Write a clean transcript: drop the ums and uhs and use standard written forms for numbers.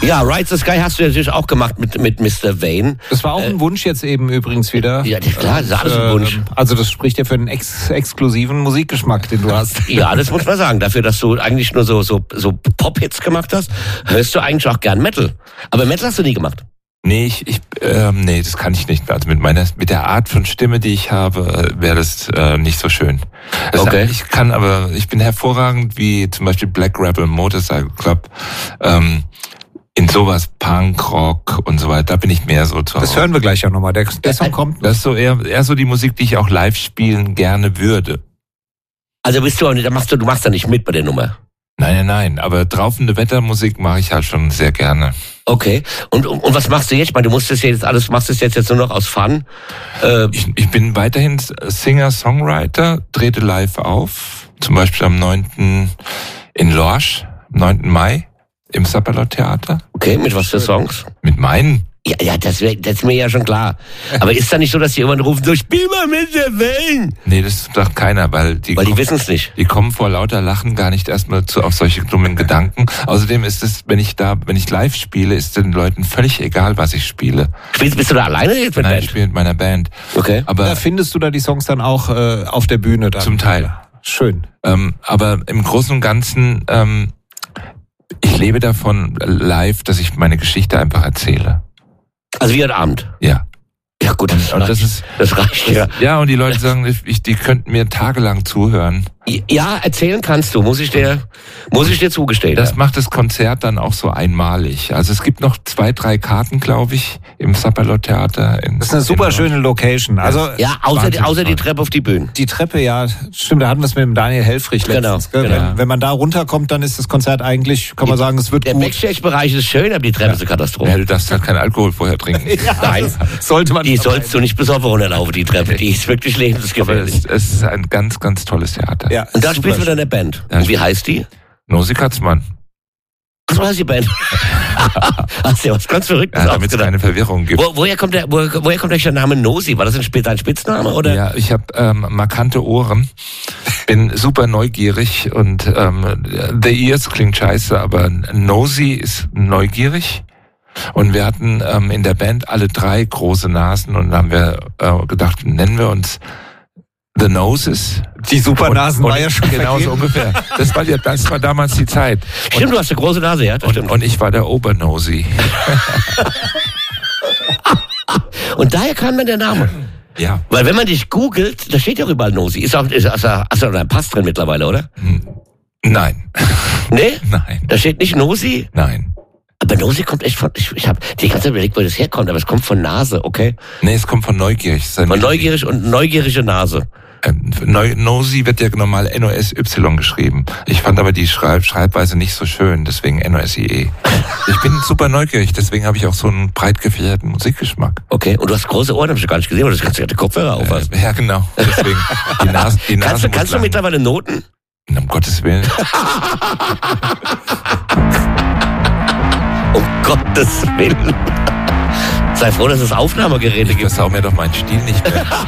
Ja, Ride the Sky hast du natürlich auch gemacht mit Mr. Vane. Das war auch ein Wunsch jetzt eben übrigens wieder. Ja, klar, das ist alles ein Wunsch. Also das spricht ja für einen exklusiven Musikgeschmack, den du hast. Ja, das muss man sagen. Dafür, dass du eigentlich nur so Pop-Hits gemacht hast, hörst du eigentlich auch gern Metal. Aber Metal hast du nie gemacht. Nee, nee, das kann ich nicht. Also mit der Art von Stimme, die ich habe, wäre das nicht so schön. Okay. Ich bin hervorragend, wie zum Beispiel Black Rebel Motorcycle Club, in sowas Punk, Rock und so weiter, da bin ich mehr so zu Hause. Das hören wir gleich auch nochmal. Der Song kommt. Das ist so eher so die Musik, die ich auch live spielen gerne würde. Also du machst da nicht mit bei der Nummer. Nein, aber draufende Wettermusik mache ich halt schon sehr gerne. Okay. Und was machst du jetzt? Ich meine, machst du es jetzt nur noch aus Fun? Ich bin weiterhin Singer-Songwriter, trete live auf, zum Beispiel am 9. in Lorsch, am 9. Mai im Sapperlot-Theater. Okay, mit was für Songs? Mit meinen. Ja, das ist mir ja schon klar. Aber ist da nicht so, dass die irgendwann rufen, so spiel mal mit der Wellen? Nee, das sagt keiner, weil die wissen es nicht. Die kommen vor lauter Lachen gar nicht erstmal auf solche dummen Gedanken. Außerdem ist es, wenn ich live spiele, ist den Leuten völlig egal, was ich spiele. Bist du da alleine jetzt mit Nein, Band? ich spiele mit meiner Band. Okay. Aber da findest du da die Songs dann auch auf der Bühne dann? Zum Teil. Schön. Aber im Großen und Ganzen, ich lebe davon live, dass ich meine Geschichte einfach erzähle. Also wie heute Abend? Ja. Ja gut, das reicht ja. Ja, und die Leute sagen, die könnten mir tagelang zuhören. Ja, erzählen kannst du, muss ich dir zugestehen. Das macht das Konzert dann auch so einmalig. Also es gibt noch 2, 3 Karten, glaube ich, im Sapperlot-Theater. Das ist eine super schöne Location. Also ja, außer die Treppe auf die Bühne. Die Treppe, ja, stimmt, da hatten wir es mit dem Daniel Helfrich letztens. Genau. Wenn man da runterkommt, dann ist das Konzert eigentlich, kann man sagen, es wird gut. Der Backstage-Bereich ist schön, aber die Treppe ist eine Katastrophe. Ja, du darfst halt keinen Alkohol vorher trinken. Nein, die sollst du nicht besoffen runterlaufen, die Treppe. Die ist wirklich lebensgefährlich. Aber es ist ein ganz, ganz tolles Theater. Ja, und da spielst du mit deiner Band. Ja, und wie heißt die? Nosy Katzmann. So heißt die Band. Hast du ja was ganz Verrücktes damit es keine Verwirrung gibt. Woher kommt eigentlich der Name Nosy? War das ein Spitzname, oder? Ja, ich habe markante Ohren, bin super neugierig und The Ears klingt scheiße, aber Nosy ist neugierig. Und wir hatten in der Band alle 3 große Nasen und haben wir gedacht, nennen wir uns The Noses. Die Supernasen war ja schon genau so ungefähr. Das war damals die Zeit. Stimmt, du hast eine große Nase, ja? Das stimmt. Und ich war der Obernosy. Und daher kam dann der Name. Ja. Weil wenn man dich googelt, da steht ja auch überall Nosy. Hast du einen Pass drin mittlerweile, oder? Nein. Nee? Nein. Da steht nicht Nosy? Nein. Aber Nosy kommt echt von, ich habe die ganze Zeit überlegt, wo das herkommt, aber es kommt von Nase, okay? Nee, es kommt von neugierig. Von neugierig und neugierige Nase. Nosy wird ja normal N-O-S-Y geschrieben. Ich fand aber die Schreibweise nicht so schön, deswegen N-O-S-I-E. Ich bin super neugierig, deswegen habe ich auch so einen breit gefächerten Musikgeschmack. Okay, und du hast große Ohren, habe ich gar nicht gesehen, weil du kannst ja die Kopfhörer aufpassen. Ja, genau. Deswegen die Nase kannst du mittlerweile Noten? Um Gottes Willen. Um Gottes Willen. Sei froh, dass es Aufnahmegeräte gibt. Ich versau mir doch meinen Stil nicht mehr.